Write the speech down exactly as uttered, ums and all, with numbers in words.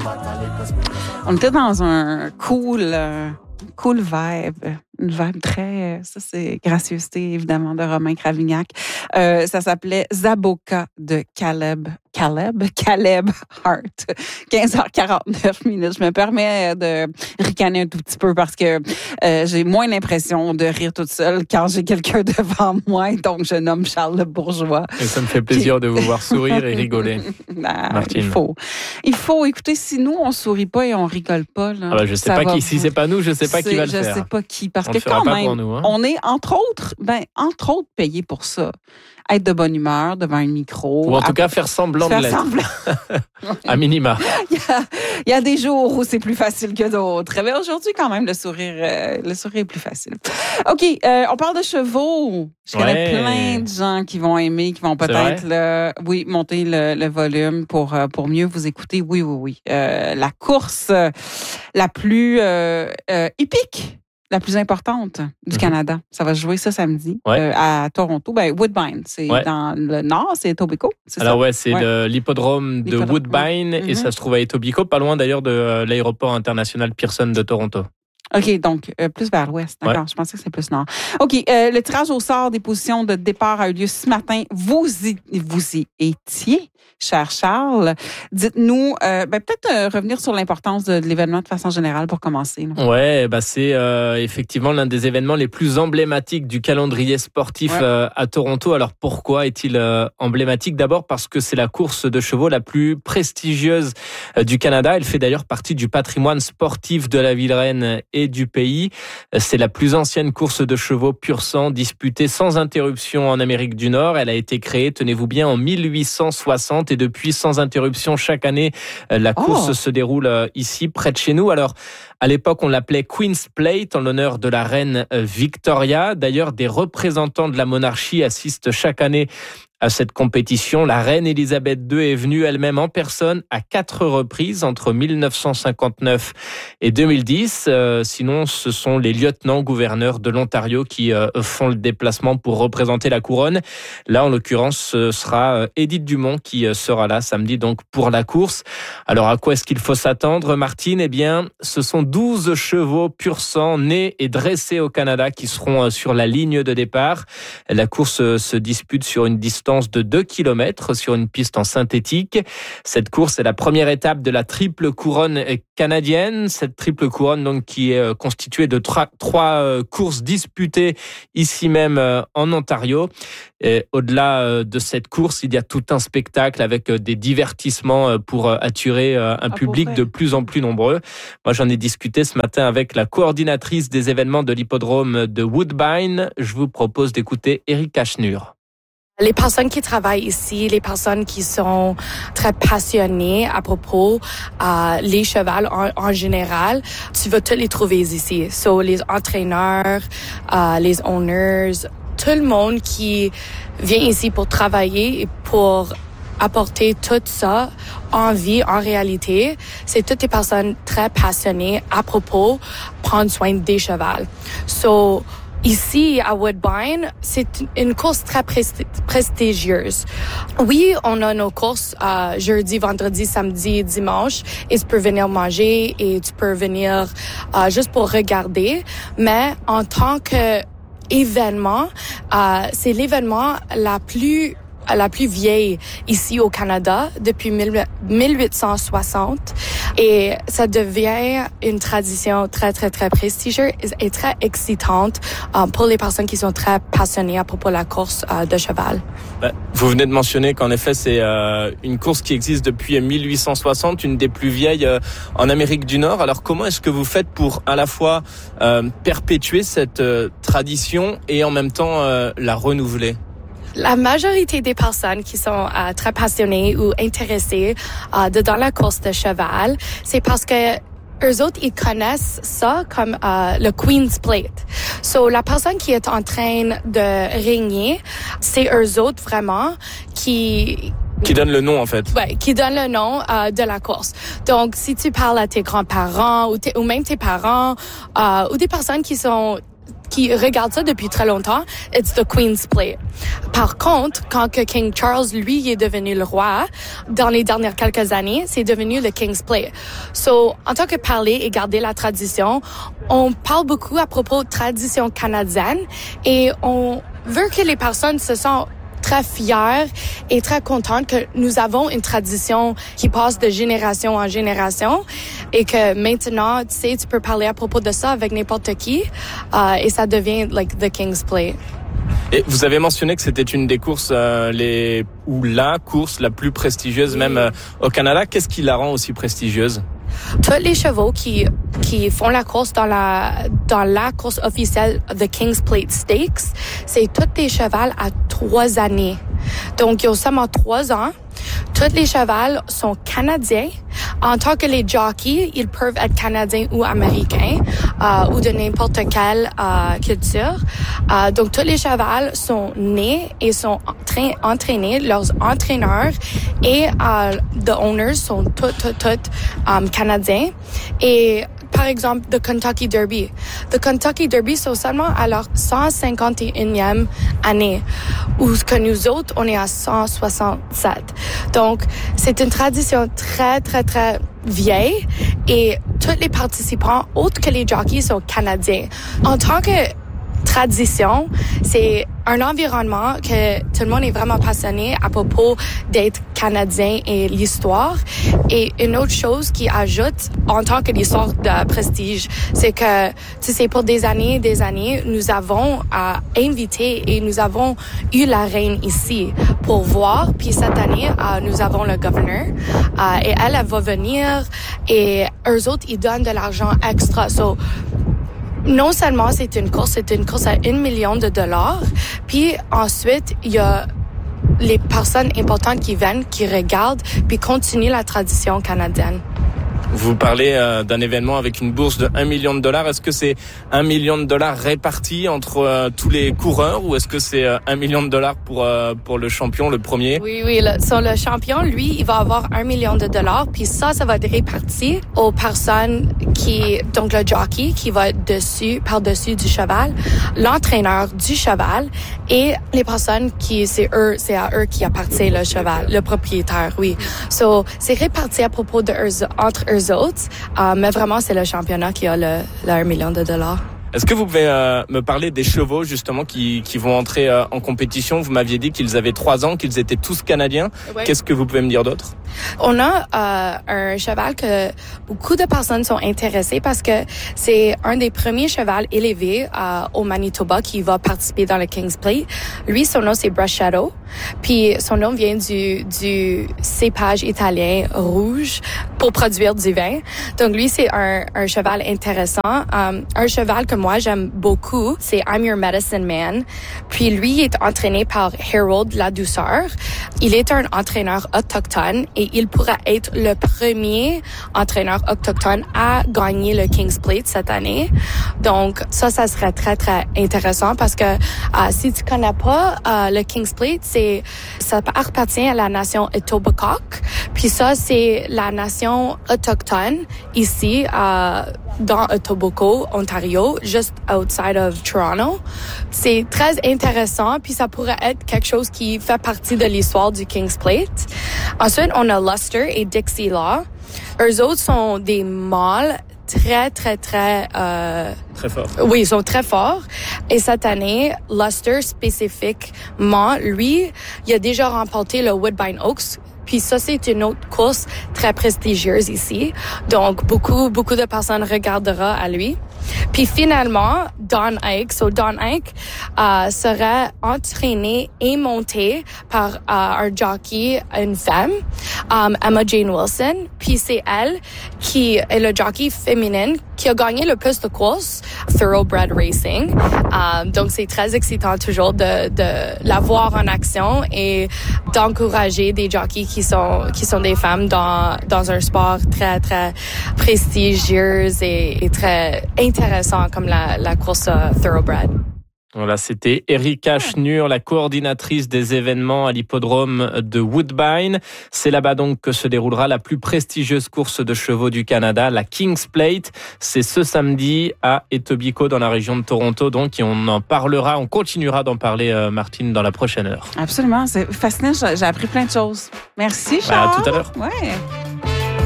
On était dans un cool, euh, cool vibe. Une vibe très... Ça, c'est gracieuseté, évidemment, de Romain Cravignac. Euh, ça s'appelait Zaboka de Caleb. Caleb? Caleb Hart. quinze heures quarante-neuf minutes. Je me permets de ricaner un tout petit peu parce que euh, j'ai moins l'impression de rire toute seule quand j'ai quelqu'un devant moi. Donc, je nomme Charles Le Bourgeois. Et ça me fait plaisir qui... de vous voir sourire et rigoler. Ah, Martine. Il faut. Il faut. Écoutez, si nous, on sourit pas et on rigole pas, là, ah ben, je sais pas qui. Si c'est pas nous, je sais pas qui va le je faire. Je sais pas qui. Parce on que quand même, nous, hein. on est, entre autres, ben, entre autres, payé pour ça. Être de bonne humeur devant un micro. Ou en tout à... cas, faire semblant faire de l'être. Semblant. À minima. Il y, a, il y a des jours où c'est plus facile que d'autres. Mais aujourd'hui, quand même, le sourire, euh, le sourire est plus facile. OK, euh, on parle de chevaux. Je connais ouais. plein de gens qui vont aimer, qui vont peut-être là, oui, monter le, le volume pour, pour mieux vous écouter. Oui, oui, oui. Euh, la course la plus euh, euh, épique, la plus importante du mm-hmm. Canada. Ça va se jouer ça samedi ouais. euh, à Toronto. Ben, Woodbine, c'est ouais. dans le nord, c'est Etobicoke, c'est Alors ça? ouais, c'est ouais. Le, l'hippodrome de l'hippodrome. Woodbine mm-hmm. et ça se trouve à Etobicoke, pas loin d'ailleurs de euh, l'aéroport international Pearson de Toronto. OK, donc euh, plus vers l'ouest. D'accord, ouais. Je pensais que c'est plus nord. OK, euh, le tirage au sort des positions de départ a eu lieu ce matin. Vous y, vous y étiez, cher Charles. Dites-nous, euh, ben, peut-être euh, revenir sur l'importance de, de l'événement de façon générale pour commencer. Là. Ouais, bah c'est euh, effectivement l'un des événements les plus emblématiques du calendrier sportif ouais. euh, à Toronto. Alors pourquoi est-il euh, emblématique? D'abord parce que c'est la course de chevaux la plus prestigieuse euh, du Canada. Elle fait d'ailleurs partie du patrimoine sportif de la Ville-Reine et du pays. C'est la plus ancienne course de chevaux pur sang disputée sans interruption en Amérique du Nord. Elle a été créée, tenez-vous bien, en mille huit cent soixante et depuis sans interruption chaque année, la course oh. se déroule ici près de chez nous. Alors à l'époque, on l'appelait Queen's Plate en l'honneur de la reine Victoria. D'ailleurs, des représentants de la monarchie assistent chaque année à cette compétition. La reine Élisabeth deux est venue elle-même en personne à quatre reprises entre mille neuf cent cinquante-neuf et deux mille dix. Euh, sinon, ce sont les lieutenants-gouverneurs de l'Ontario qui euh, font le déplacement pour représenter la couronne. Là, en l'occurrence, ce sera Édith Dumont qui euh, sera là samedi donc pour la course. Alors, à quoi est-ce qu'il faut s'attendre, Martine? Eh bien, ce sont douze chevaux pur sang nés et dressés au Canada qui seront euh, sur la ligne de départ. La course euh, se dispute sur une distance de deux kilomètres sur une piste en synthétique. Cette course est la première étape de la triple couronne canadienne. Cette triple couronne donc qui est constituée de trois, trois courses disputées ici même en Ontario. Et au-delà de cette course, il y a tout un spectacle avec des divertissements pour attirer un ah, public de plus en plus nombreux. Moi, j'en ai discuté ce matin avec la coordinatrice des événements de l'hippodrome de Woodbine. Je vous propose d'écouter Erika Schnur. Les personnes qui travaillent ici, les personnes qui sont très passionnées à propos euh, les chevaux en, en général, tu vas tous les trouver ici. So, les entraîneurs, euh, les owners, tout le monde qui vient ici pour travailler et pour apporter tout ça en vie, en réalité, c'est toutes les personnes très passionnées à propos prendre soin des chevaux. So, ici, à Woodbine, c'est une course très presti- prestigieuse. Oui, on a nos courses euh, jeudi, vendredi, samedi, dimanche, et tu peux venir manger et tu peux venir euh, juste pour regarder. Mais en tant que événement, euh, c'est l'événement la plus la plus vieille ici au Canada depuis mille huit cent soixante et ça devient une tradition très très très prestigieuse et très excitante um, pour les personnes qui sont très passionnées à propos de la course uh, de cheval. Vous venez de mentionner qu'en effet c'est euh, une course qui existe depuis mille huit cent soixante, une des plus vieilles euh, en Amérique du Nord. Alors comment est-ce que vous faites pour à la fois euh, perpétuer cette euh, tradition et en même temps euh, la renouveler? La majorité des personnes qui sont euh, très passionnées ou intéressées euh, de, dans la course de cheval, c'est parce que eux autres, ils connaissent ça comme euh, le Queen's Plate. So, la personne qui est en train de régner, c'est eux autres vraiment qui... Qui donne le nom, en fait. Ouais, qui donne le nom euh, de la course. Donc, si tu parles à tes grands-parents ou, tes, ou même tes parents euh, ou des personnes qui sont... qui regardent ça depuis très longtemps, it's the Queen's Plate. Par contre, quand que King Charles, lui, est devenu le roi, dans les dernières quelques années, c'est devenu le King's Plate. So, en tant que parler et garder la tradition, on parle beaucoup à propos de tradition canadienne et on veut que les personnes se sentent très fière et très contente que nous avons une tradition qui passe de génération en génération et que maintenant, tu sais, tu peux parler à propos de ça avec n'importe qui euh, et ça devient like the King's Plate. Et vous avez mentionné que c'était une des courses euh, les ou la course la plus prestigieuse oui. même euh, au Canada. Qu'est-ce qui la rend aussi prestigieuse? Tous les chevaux qui qui font la course dans la dans la course officielle The King's Plate Stakes, c'est tous des chevaux à trois années. Donc ils ont seulement trois ans. Tous les chevaux sont canadiens. En tant que les jockeys, ils peuvent être canadiens ou américains euh, ou de n'importe quelle euh, culture. Euh, donc tous les chevaux sont nés et sont entra- entraînés. Leurs entraîneurs et euh, the owners sont tous tous tous um, canadiens. Et par exemple, the Kentucky Derby. The Kentucky Derby sont seulement à leur cent cinquante et unième année, où que nous autres, on est à cent soixante-sept. Donc, c'est une tradition très, très, très vieille et tous les participants, autres que les jockeys, sont canadiens. En tant que tradition, c'est un environnement que tout le monde est vraiment passionné à propos d'être canadien et l'histoire. Et une autre chose qui ajoute en tant que l'histoire de prestige, c'est que, tu sais, pour des années et des années, nous avons euh, invité et nous avons eu la reine ici pour voir. Puis cette année, euh, nous avons le gouverneur euh, et elle, elle va venir et eux autres, ils donnent de l'argent extra. So, non seulement c'est une course, c'est une course à un million de dollars. Puis ensuite, il y a les personnes importantes qui viennent, qui regardent, puis continuent la tradition canadienne. Vous parlez euh, d'un événement avec une bourse de un million de dollars. Est-ce que c'est un million de dollars répartis entre euh, tous les coureurs ou est-ce que c'est euh, un million de dollars pour euh, pour le champion, le premier? Oui, oui. Le, sur le champion, lui, il va avoir un million de dollars. Puis ça, ça va être réparti aux personnes qui, donc le jockey qui va être dessus, par-dessus du cheval, l'entraîneur du cheval et les personnes qui, c'est eux, c'est à eux qui appartient le cheval, le propriétaire, oui. So, c'est réparti à propos de eux, entre eux autres, euh, mais vraiment, c'est le championnat qui a le, le un million de dollars. Est-ce que vous pouvez euh, me parler des chevaux justement qui, qui vont entrer euh, en compétition? Vous m'aviez dit qu'ils avaient trois ans, qu'ils étaient tous canadiens. Ouais. Qu'est-ce que vous pouvez me dire d'autre? On a euh, un cheval que beaucoup de personnes sont intéressées parce que c'est un des premiers chevaux élevés euh, au Manitoba qui va participer dans le King's Plate. Lui, son nom, c'est Brush Shadow. Puis son nom vient du, du cépage italien rouge pour produire du vin. Donc lui, c'est un, un cheval intéressant. Um, un cheval que moi, j'aime beaucoup, c'est I'm Your Medicine Man. Puis lui, il est entraîné par Harold La Douceur. Il est un entraîneur autochtone et il pourra être le premier entraîneur autochtone à gagner le King's Plate cette année. Donc ça, ça serait très, très intéressant parce que euh, si tu connais pas euh, le King's Plate, c'est ça appartient à la nation Etobicoke. Puis ça, c'est la nation autochtone ici euh, dans Etobicoke, Ontario, just outside of Toronto. C'est très intéressant, puis ça pourrait être quelque chose qui fait partie de l'histoire du King's Plate. Ensuite, on a Luster et Dixie Law. Eux autres sont des mâles très, très, très... Euh, très forts. Oui, ils sont très forts. Et cette année, Luster spécifiquement, lui, il a déjà remporté le Woodbine Oaks. Puis ça, c'est une autre course très prestigieuse ici. Donc, beaucoup, beaucoup de personnes regarderont à lui. Puis finalement, Don Ike. So, Don Ike euh, sera entraîné et monté par euh, un jockey, une femme, um, Emma Jane Wilson. Puis c'est elle qui est le jockey féminine qui a gagné le plus de courses, Thoroughbred Racing. Um, donc, c'est très excitant toujours de, de la voir en action et d'encourager des jockeys qui sont qui sont des femmes dans dans un sport très très prestigieux et, et très intéressant comme la la course uh, Thoroughbred. Voilà, c'était Erika Schnur, la coordinatrice des événements à l'hippodrome de Woodbine. C'est là-bas donc que se déroulera la plus prestigieuse course de chevaux du Canada, la King's Plate. C'est ce samedi à Etobicoke dans la région de Toronto. Donc, et on en parlera, on continuera d'en parler, euh, Martine, dans la prochaine heure. Absolument, c'est fascinant. J'ai appris plein de choses. Merci, Charles. Bah, à tout à l'heure. Ouais.